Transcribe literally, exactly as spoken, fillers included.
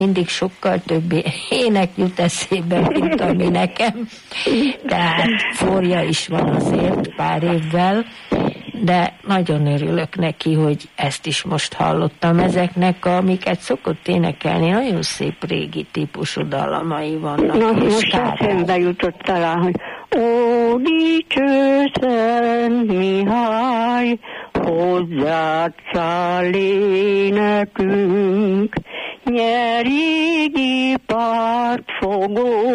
mindig sokkal több ének jut eszébe, mint ami nekem. Tehát forja is van azért pár évvel, de nagyon örülök neki, hogy ezt is most hallottam. Ezeknek, amiket szokott énekelni, nagyon szép régi típusú dallamai vannak. Na, most eszembe jutott talán, hogy ó, dicső Szent Mihály, hozzád száll énekünk, nyerigi pártfogó.